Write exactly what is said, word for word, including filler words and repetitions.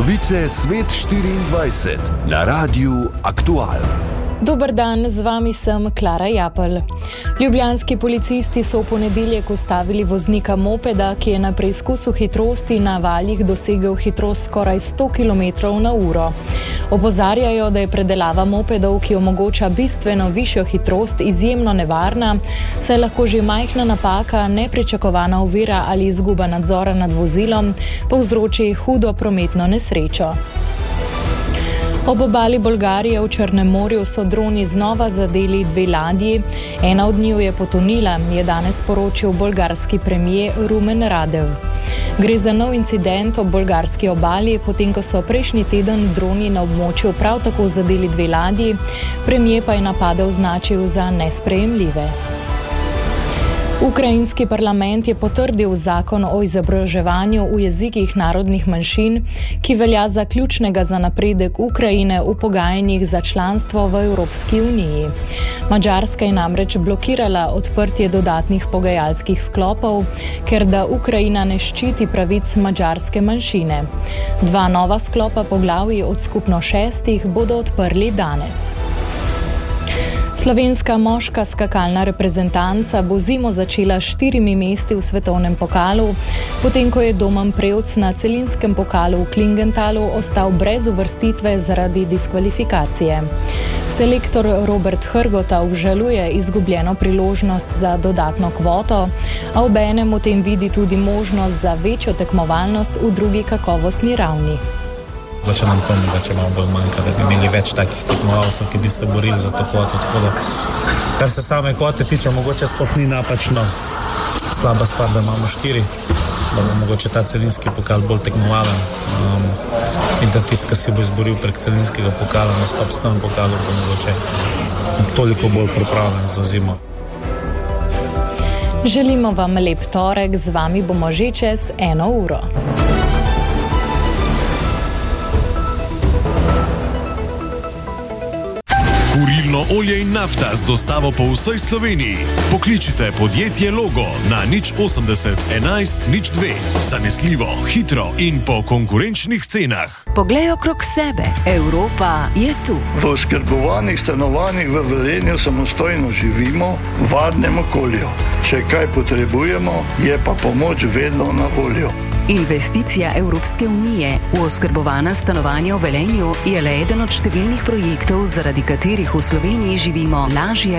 Novice Svet štiriindvajset na Radiu Aktual. Dober dan, z vami sem Klara Japelj. Ljubljanski policisti so v ponedeljek ustavili voznika mopeda, ki je na preizkusu hitrosti na valjih dosegel hitrost skoraj sto kilometrov na uro. Opozarjajo, da je predelava mopedov, ki omogoča bistveno višjo hitrost, izjemno nevarna, saj lahko že majhna napaka, nepričakovana ovira ali izguba nadzora nad vozilom povzroči hudo prometno nesrečo. Ob obali Bolgarije v Črnem morju so droni znova zadeli dve ladji. Ena od njiju je potonila, je danes poročil bolgarski premier Rumen Radev. Gre za nov incident ob bolgarski obali, potem ko so prejšnji teden droni na območju prav tako zadeli dve ladji, premier pa je napade označil za nesprejemljive. Ukrajinski parlament je potrdil zakon o izobraževanju v jezikih narodnih manjšin, ki velja za ključnega za napredek Ukrajine v pogajanjih za članstvo v Evropski uniji. Madžarska je namreč blokirala odprtje dodatnih pogajalskih sklopov, ker da Ukrajina ne ščiti pravic madžarske manjšine. Dva nova sklopa poglavij od skupno šestih bodo odprli danes. Slovenska moška skakalna reprezentanca bo zimo začela s štirimi mesti v svetovnem pokalu, potem ko je Domen Prevc na celinskem pokalu v Klingentalu ostal brez uvrstitve zaradi diskvalifikacije. Selektor Robert Hrgota obžaluje izgubljeno priložnost za dodatno kvoto, a obenem v tem vidi tudi možnost za večjo tekmovalnost v drugi kakovostni ravni. Če nam to mogoče malo bolj manjka, da bi imeli več takih tekmovalcev, ki bi se borili za to kvoto. Tako da, kar se same kvote tiče, mogoče sploh ni napačno slaba stvar, da imamo štiri, da bo mogoče ta celinski pokal bolj tekmovalen um, in da tist, ki si bo izboril prek celinskega pokala na stopstvenem pokalu, bo mogoče toliko bolj pripravljen za zimo. Želimo vam lep torek, z vami bomo že čez eno uro. Kurilno olje in nafta z dostavo po vsej Sloveniji. Pokličite podjetje Logo na nič osemdeset enajst nič dve. Zanesljivo, hitro in po konkurenčnih cenah. Poglej okrog sebe. Evropa je tu. V oskrbovanih stanovanjih v Velenju samostojno živimo v varnem okolju. Če kaj potrebujemo, je pa pomoč vedno na voljo. Investicija Evropske unije v oskrbovana stanovanja v Velenju je le eden od številnih projektov, zaradi katerih v Sloveniji živimo lažje